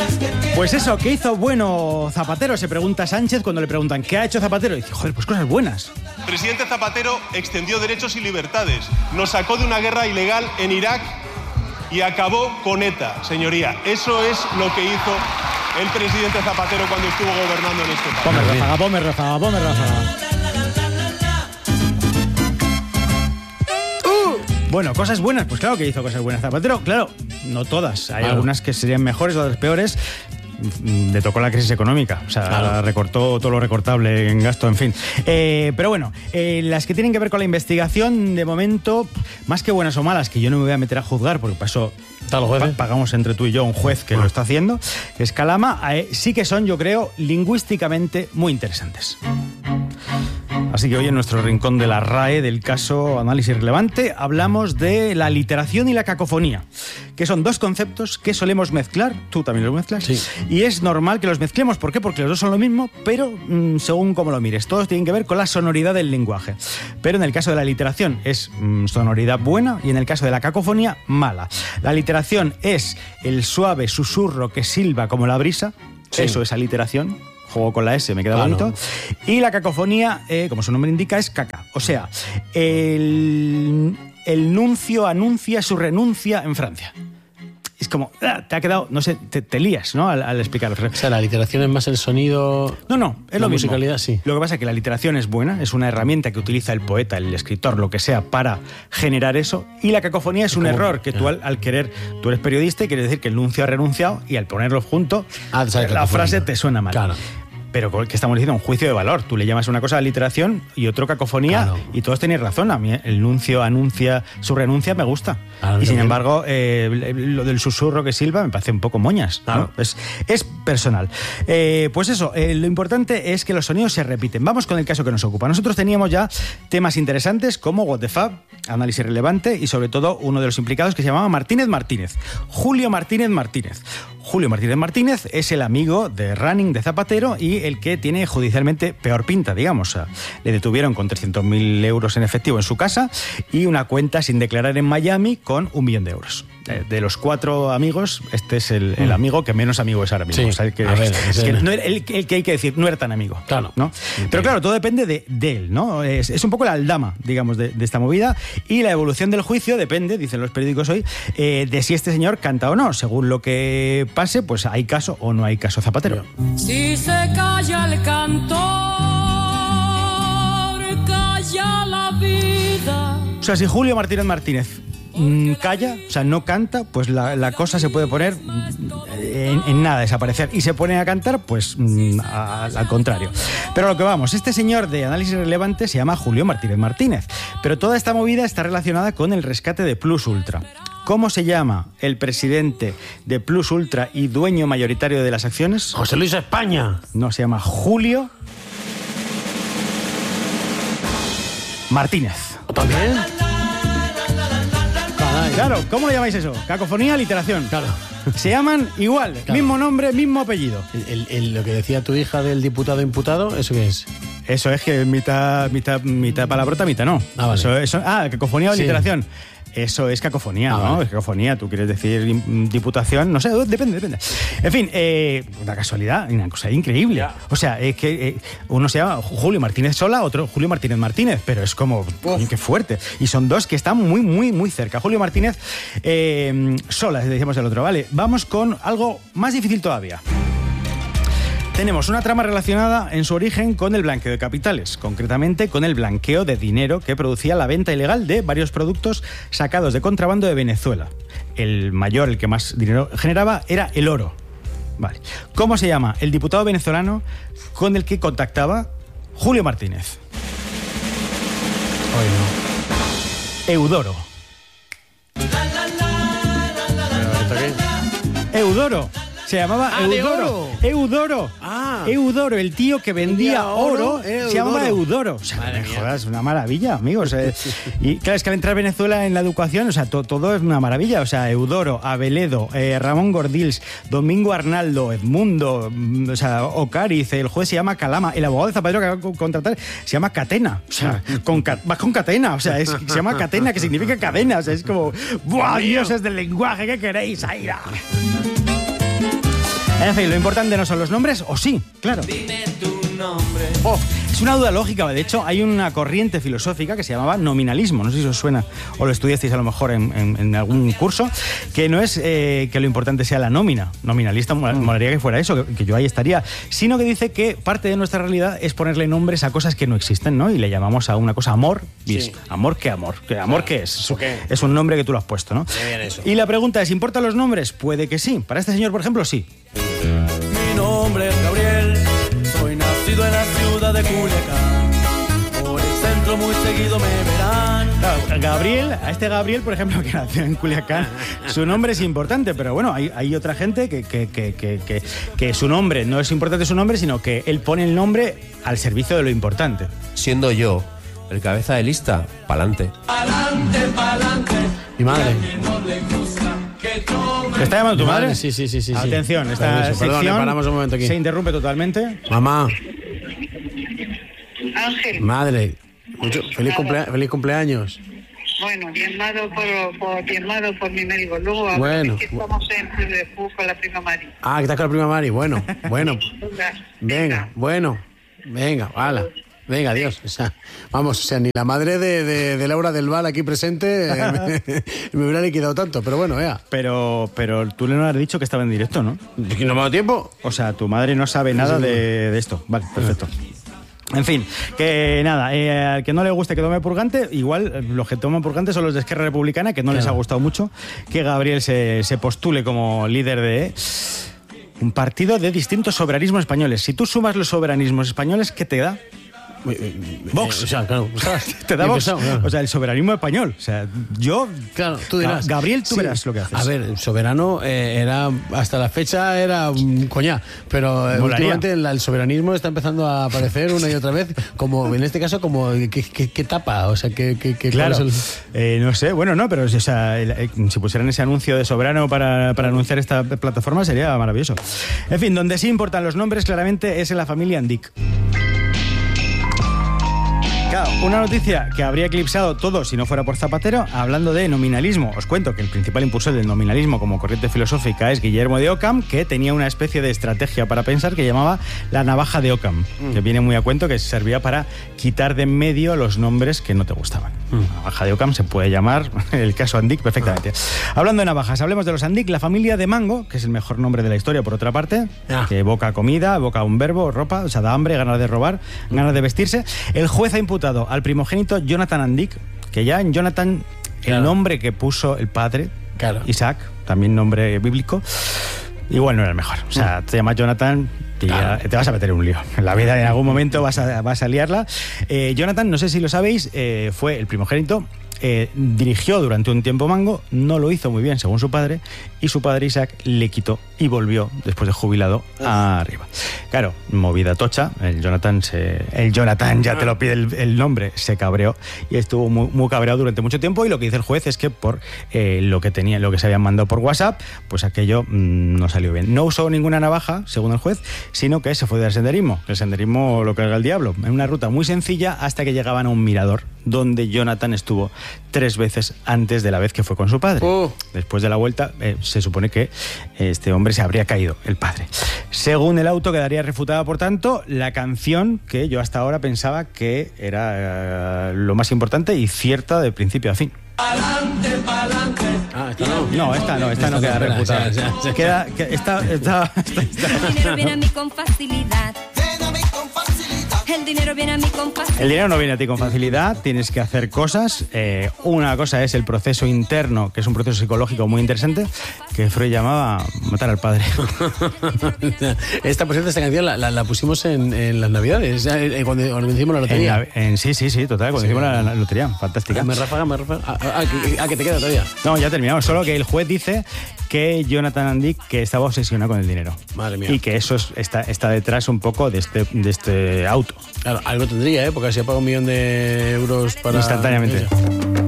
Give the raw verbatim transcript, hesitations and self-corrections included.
Pues eso, ¿qué hizo bueno Zapatero? Se pregunta Sánchez cuando le preguntan ¿qué ha hecho Zapatero? Y dice, joder, pues cosas buenas. El presidente Zapatero extendió derechos y libertades, nos sacó de una guerra ilegal en Irak y acabó con ETA, señoría. Eso es lo que hizo el presidente Zapatero cuando estuvo gobernando en este país. Ponme ráfaga, ponme ráfaga, ponme ráfaga. Bueno, cosas buenas, pues claro que hizo cosas buenas Zapatero, claro, no todas, hay claro. algunas que serían mejores, otras peores. Le tocó la crisis económica, o sea, claro. recortó todo lo recortable en gasto, en fin. Eh, pero bueno, eh, las que tienen que ver con la investigación, de momento, más que buenas o malas, que yo no me voy a meter a juzgar, porque para eso pa- pagamos entre tú y yo un juez que ah. lo está haciendo, que es Calama, eh, sí que son, yo creo, lingüísticamente muy interesantes. Así que hoy en nuestro rincón de la R A E del caso Análisis Relevante hablamos de la literación y la cacofonía, que son dos conceptos que solemos mezclar, tú también los mezclas, sí. y es normal que los mezclemos. ¿Por qué? Porque los dos son lo mismo, pero mmm, según cómo lo mires, todos tienen que ver con la sonoridad del lenguaje. Pero en el caso de la literación es mmm, sonoridad buena y en el caso de la cacofonía, mala. La literación es el suave susurro que silba como la brisa, sí. Eso es aliteración. Juego con la S, me queda claro. bonito. Y la cacofonía, eh, como su nombre indica, es caca. O sea, el, el nuncio anuncia su renuncia en Francia. Es como, ah, te ha quedado, no sé, te, te lías, ¿no? Al, al explicarlo. O sea, la literación es más el sonido... No, no, es lo mismo. La musicalidad, sí. Lo que pasa es que la literación es buena, es una herramienta que utiliza el poeta, el escritor, lo que sea, para generar eso. Y la cacofonía es un ¿Cómo? error que tú al, al querer... Tú eres periodista y quieres decir que el nuncio ha renunciado y al ponerlos juntos, ah, la frase te suena mal. Claro. Pero que estamos diciendo un juicio de valor. Tú le llamas una cosa a literación y otro cacofonía, claro. y todos tenéis razón. A mí el nuncio anuncia su renuncia me gusta. Claro, y sin bien. embargo, eh, lo del susurro que silba me parece un poco moñas. Claro. ¿no? Es, es personal. Eh, pues eso, eh, lo importante es que los sonidos se repiten. Vamos con el caso que nos ocupa. Nosotros teníamos ya temas interesantes como What the Fuck, Análisis Relevante y sobre todo uno de los implicados que se llamaba Martínez Martínez. Julio Martínez Martínez. Julio Martínez Martínez es el amigo de Running de Zapatero y el que tiene judicialmente peor pinta, digamos. O sea, le detuvieron con trescientos mil euros en efectivo en su casa y una cuenta sin declarar en Miami con un millón de euros. De, de los cuatro amigos, este es el, el amigo que menos amigo es ahora mismo. Sí, o sea, el que, a ver, es que no era, el, el que hay que decir, no era tan amigo. Claro. ¿no? Pero claro, todo depende de, de él, ¿no? Es, es un poco la aldama, digamos, de, de esta movida. Y la evolución del juicio depende, dicen los periódicos hoy, eh, de si este señor canta o no. Según lo que pase, pues hay caso o no hay caso Zapatero. Si se calla el cantor, calla la vida. O sea, si Julio Martínez Martínez mmm, calla, o sea, no canta, pues la, la cosa se puede poner en, en nada, desaparecer. Y se pone a cantar, pues mmm, a, al contrario. Pero lo que vamos, este señor de Análisis Relevante se llama Julio Martínez Martínez. Pero toda esta movida está relacionada con el rescate de Plus Ultra. ¿Cómo se llama el presidente de Plus Ultra y dueño mayoritario de las acciones? José Luis España. No, se llama Julio Martínez. ¿También? Claro, ¿cómo le llamáis eso? Cacofonía, literación. Claro. Se llaman igual, claro. Mismo nombre, mismo apellido. El, el, el, lo que decía tu hija del diputado imputado, ¿eso qué es? Eso es que mitad, mitad, mitad palabrota, mitad no. Ah, vale. Eso, eso, ah, cacofonía o sí. literación. Eso es cacofonía, ah, ¿no? vale. Es cacofonía, tú quieres decir diputación, no sé, depende, depende. En fin, eh, una casualidad, una cosa increíble. Ya. O sea, es que eh, uno se llama Julio Martínez Sola, otro Julio Martínez Martínez, pero es como, coño, qué fuerte. Y son dos que están muy, muy, muy cerca. Julio Martínez eh, Sola, decíamos el otro, ¿vale? Vamos con algo más difícil todavía. Tenemos una trama relacionada en su origen con el blanqueo de capitales, concretamente con el blanqueo de dinero que producía la venta ilegal de varios productos sacados de contrabando de Venezuela. El mayor, el que más dinero generaba, era el oro. Vale. ¿Cómo se llama el diputado venezolano con el que contactaba Julio Martínez? Hoy no. Eudoro. Eudoro. Se llamaba ah, Eudoro. Eudoro. Ah. Eudoro, el tío que vendía oro, oro se llamaba Eudoro. O sea, Madre me mía. jodas, una maravilla, amigos. Eh, y claro, es que al entrar Venezuela en la educación, o sea, to, todo es una maravilla. O sea, Eudoro, Abeledo, eh, Ramón Gordils, Domingo Arnaldo, Edmundo, mm, o sea, Ocariz, el juez se llama Calama, el abogado de Zapatero que va a contratar se llama Catena. O sea, con, vas con Catena. O sea, es, se llama Catena, que significa cadena. O sea, es como, ¡buah, dioses del lenguaje! ¿Qué queréis? ¡Aira! En fin, lo importante no son los nombres, o sí, claro. Dime tu nombre. Oh, es una duda lógica. De hecho, hay una corriente filosófica que se llamaba nominalismo. No sé si os suena o lo estudiasteis a lo mejor en, en, en algún curso, que no es eh, que lo importante sea la nómina. Nominalista, mol, molaría que fuera eso, que, que yo ahí estaría. Sino que dice que parte de nuestra realidad es ponerle nombres a cosas que no existen, ¿no? Y le llamamos a una cosa amor. Y es, Sí. ¿amor qué amor? ¿Qué amor qué es? ¿Eso qué? Es un nombre que tú lo has puesto, ¿no? Bien, eso. Y la pregunta es, ¿importan los nombres? Puede que sí. Para este señor, por ejemplo, sí. Mi nombre es Gabriel, soy nacido en la ciudad de Culiacán. Por el centro muy seguido me verán. Claro, Gabriel, a este Gabriel, por ejemplo, que nació en Culiacán, su nombre es importante, pero bueno, hay, hay otra gente que, que, que, que, que, que su nombre no es importante su nombre, sino que él pone el nombre al servicio de lo importante. Siendo yo el cabeza de lista, pa'lante. Pa'lante, pa'lante. Mi madre. No le gusta que tome. ¿Te está llamando tu Mi madre? madre, sí, sí, sí, sí, sí. Atención, esta Permiso, perdón, sección paramos un momento aquí. se interrumpe totalmente. Mamá, Ángel, madre, mucho- feliz, cumplea- feliz cumpleaños. bueno, diezmado por, por, diezmado por mi médico. Luego, a- Bueno. es que estamos en de con la prima Mari. Ah, que estás con la prima Mari. Bueno, bueno. Venga, Venga, bueno. Venga, hala. Venga, adiós. O sea, vamos, o sea, ni la madre de, de, de Laura del Val aquí presente eh, me, me hubiera liquidado tanto, pero bueno, vea. Pero, pero tú le no has dicho que estaba en directo, ¿no? ¿No me ha dado tiempo? O sea, tu madre no sabe nada de, de esto. Vale, perfecto. En fin, que nada, eh, al que no le guste que tome purgante, igual eh, los que toman purgante son los de Esquerra Republicana, que no les ha gustado mucho que Gabriel se, se postule como líder de un partido de distintos soberanismos españoles. Si tú sumas los soberanismos españoles, ¿qué te da? Vox. Eh, o sea, claro. Te da Bien Vox. pensado, claro. O sea, el soberanismo español. O sea, yo... Claro, tú dirás. Gabriel, tú Sí. verás lo que haces. A ver, Soberano eh, era, hasta la fecha era un coñá, pero eh, Molaría. últimamente el, el soberanismo está empezando a aparecer una y otra vez, como en este caso, como ¿qué, qué, qué tapa? O sea, que, que, que Claro, ¿cuál es el- eh, no sé, bueno, no, pero o sea, el- eh, si pusieran ese anuncio de Soberano para, para anunciar esta plataforma sería maravilloso. En fin, donde sí importan los nombres claramente es en la familia Andic. Claro, una noticia que habría eclipsado todo si no fuera por Zapatero, hablando de nominalismo. Os cuento que el principal impulsor del nominalismo como corriente filosófica es Guillermo de Ockham, que tenía una especie de estrategia para pensar que llamaba la navaja de Ockham, que viene muy a cuento, que servía para quitar de en medio los nombres que no te gustaban. La navaja de Ockham se puede llamar el caso Andic perfectamente. Hablando de navajas, hablemos de los Andic, la familia de Mango, que es el mejor nombre de la historia por otra parte, Ah. que evoca comida, evoca un verbo, ropa, o sea, da hambre, ganas de robar, ganas de vestirse. El juez ha imputado al primogénito Jonathan Andic, que ya en Jonathan, Claro. el nombre que puso el padre, Claro. Isaac, también nombre bíblico, igual no era el mejor. O sea, te llamas Jonathan y ya te vas a meter en un lío. En la vida en algún momento vas a, vas a liarla. Eh, Jonathan, no sé si lo sabéis, eh, fue el primogénito. Eh, dirigió durante un tiempo Mango, no lo hizo muy bien según su padre, y su padre Isaac le quitó y volvió después de jubilado arriba. Claro, movida tocha, el Jonathan se, el Jonathan ya te lo pide el, el nombre, se cabreó y estuvo muy, muy cabreado durante mucho tiempo, y lo que dice el juez es que por eh, lo que tenía, lo que se habían mandado por WhatsApp, pues aquello mmm, no salió bien. No usó ninguna navaja, según el juez, sino que se fue del senderismo. El senderismo lo carga el diablo, en una ruta muy sencilla hasta que llegaban a un mirador donde Jonathan estuvo tres veces antes de la vez que fue con su padre. Oh. Después de la vuelta, eh, se supone que este hombre se habría caído, el padre. Según el auto, quedaría refutada, por tanto, la canción que yo hasta ahora pensaba que era eh, lo más importante y cierta de principio a fin. Pa'lante, pa'lante. Ah, esta no. No, esta no, esta no queda espera, refutada. ya, ya, ya. Queda, que- esta, esta, esta- esta- El dinero viene a mí con facilidad. El dinero viene a mí con facilidad. El dinero no viene a ti con facilidad, tienes que hacer cosas. Eh, una cosa es el proceso interno, que es un proceso psicológico muy interesante, que Freud llamaba matar al padre. Esta, por cierto, esta canción la, la, la pusimos en, en las Navidades, eh, eh, cuando, cuando hicimos la En lotería. la- en- sí, sí, sí, total, cuando Sí. hicimos la, la lotería, fantástica. Me ráfaga, me ráfaga. Ah, ah, que, ah, que te queda todavía. No, ya terminamos, solo que el juez dice que Jonathan Andic que estaba obsesionado con el dinero. Madre mía. Y que eso es- está, está detrás un poco de este, de este auto. Claro, algo tendría, ¿eh? Porque si ha pagado un millón de euros para... Instantáneamente. Eso.